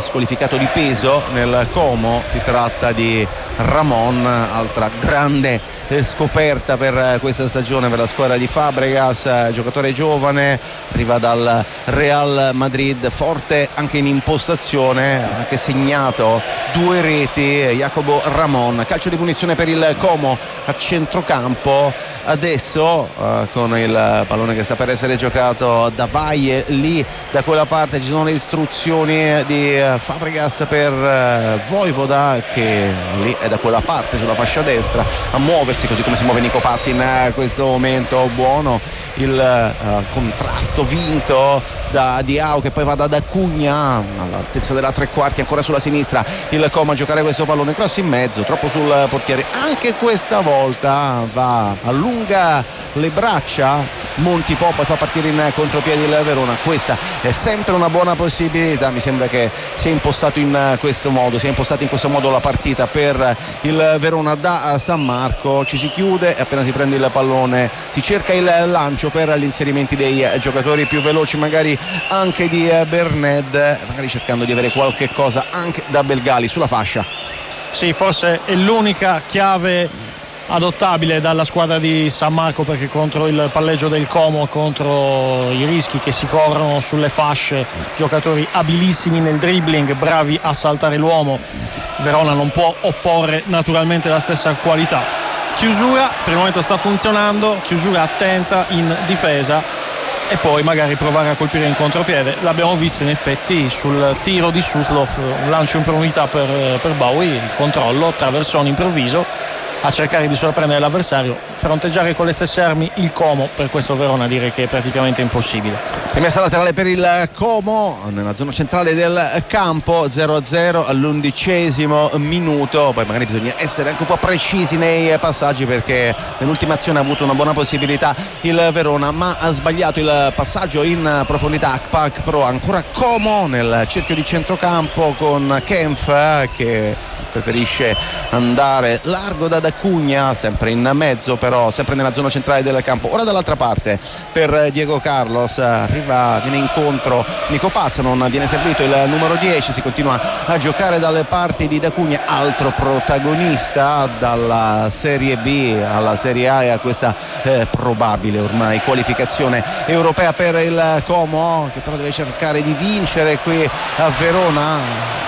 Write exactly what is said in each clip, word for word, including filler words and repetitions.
squalificato di peso nel Como. Si tratta di Ramon, altra grande scoperta per questa stagione per la squadra di Fabregas, giocatore giovane, arriva dal Real Madrid, forte anche in impostazione, ha anche segnato due reti. Jacobo Ramon, calcio di punizione per il Como a centrocampo adesso, uh, con il pallone che sta per essere giocato da Valle. Lì da quella parte ci sono le istruzioni di uh, Fabregas per uh, Vojvoda, che lì è da quella parte sulla fascia destra a muoversi, così come si muove Nico Pazzi in uh, questo momento. Buono il uh, contrasto vinto da Diao, che poi va da Acugna all'altezza della tre quarti, ancora sulla sinistra il Como a giocare questo pallone, cross in mezzo, troppo sul portiere. Anche questa volta va allunga le braccia Monti Pop e fa partire in contropiede il Verona. Questa è sempre una buona possibilità, mi sembra che sia impostato in questo modo sia impostata in questo modo la partita per il Verona da San Marco. Ci si chiude e appena si prende il pallone si cerca il lancio per gli inserimenti dei giocatori più veloci, magari anche di Berned, magari cercando di avere qualche cosa anche da Belgali sulla fascia. Sì, forse è l'unica chiave adottabile dalla squadra di San Marco, perché contro il palleggio del Como, contro i rischi che si corrono sulle fasce, giocatori abilissimi nel dribbling, bravi a saltare l'uomo, Verona non può opporre naturalmente la stessa qualità. Chiusura, per il momento sta funzionando, chiusura attenta in difesa e poi magari provare a colpire in contropiede. L'abbiamo visto in effetti sul tiro di Suslov, un lancio in profondità per, per Bowie, il controllo, traversone improvviso a cercare di sorprendere l'avversario. Fronteggiare con le stesse armi il Como per questo Verona direi che è praticamente impossibile. Rimessa laterale per il Como nella zona centrale del campo, zero a zero all'undicesimo minuto. Poi magari bisogna essere anche un po' precisi nei passaggi, perché nell'ultima azione ha avuto una buona possibilità il Verona, ma ha sbagliato il passaggio in profondità. Akpak Pro, ancora Como nel cerchio di centrocampo con Kempf che preferisce andare largo da Acugna, sempre in mezzo però, sempre nella zona centrale del campo. Ora dall'altra parte per Diego Carlos, arriva, viene incontro Nico Pazza, non viene servito il numero dieci, si continua a giocare dalle parti di Acugna, altro protagonista dalla Serie B alla Serie A e a questa eh, probabile ormai qualificazione europea per il Como, che però deve cercare di vincere qui a Verona.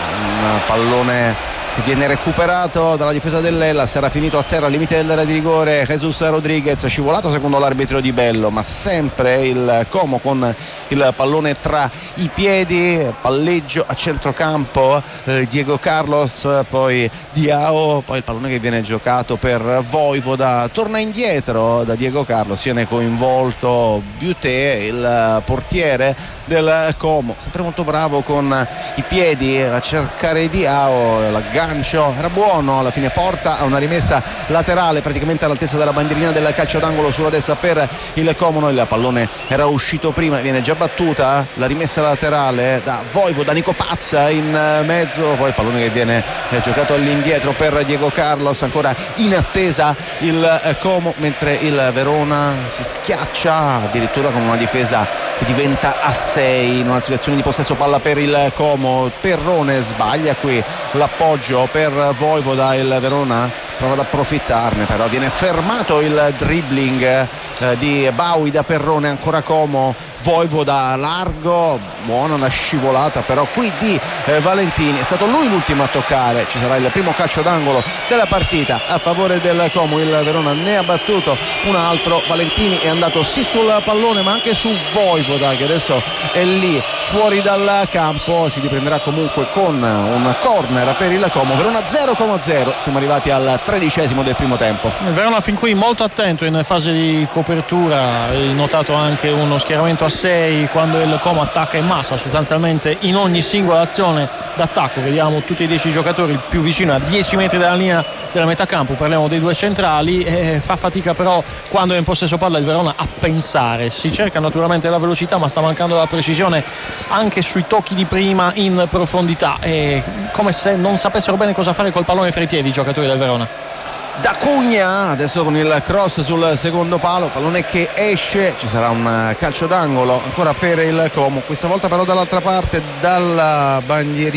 Un pallone che viene recuperato dalla difesa dell'Hellas, era finito a terra al limite dell'area di rigore Jesus Rodriguez, scivolato secondo l'arbitro Di Bello, ma sempre il Como con il pallone tra i piedi. Palleggio a centrocampo, eh, Diego Carlos, poi Diao, poi il pallone che viene giocato per Vojvoda, torna indietro da Diego Carlos, viene coinvolto Buté, il portiere del Como, sempre molto bravo con i piedi a cercare Diao, l'aggancio era buono, alla fine porta a una rimessa laterale praticamente all'altezza della bandierina del calcio d'angolo sulla destra per il Como. Il pallone era uscito prima, viene già battuta la rimessa laterale da Vojvoda, Nico Pazza in mezzo, poi il pallone che viene giocato all'indietro per Diego Carlos, ancora in attesa il Como, mentre il Verona si schiaccia addirittura con una difesa che diventa a sei in una situazione di possesso palla per il Como. Perrone sbaglia qui l'appoggio per Vojvoda, il Verona prova ad approfittarne, però viene fermato il dribbling eh, di Bowie da Perrone, ancora Como, Vojvoda largo, buona la scivolata però qui di eh, Valentini, è stato lui l'ultimo a toccare, ci sarà il primo calcio d'angolo della partita a favore del Como. Il Verona ne ha battuto un altro, Valentini è andato sì sul pallone ma anche su Vojvoda, che adesso è lì fuori dal campo, si riprenderà comunque con un corner per il Como. Verona zero a zero, siamo arrivati al tredicesimo del primo tempo. Il Verona fin qui molto attento in fase di copertura, hai notato anche uno schieramento a sei quando il Como attacca in massa, sostanzialmente in ogni singola azione d'attacco vediamo tutti i dieci giocatori il più vicino a dieci metri dalla linea della metà campo, parliamo dei due centrali, e fa fatica però quando è in possesso palla il Verona a pensare, si cerca naturalmente la velocità ma sta mancando la precisione anche sui tocchi di prima in profondità, è come se non sapessero bene cosa fare col pallone fra i piedi i giocatori del Verona. D'Acugna adesso con il cross sul secondo palo, pallone che esce, ci sarà un calcio d'angolo ancora per il Como, questa volta però dall'altra parte dalla bandierina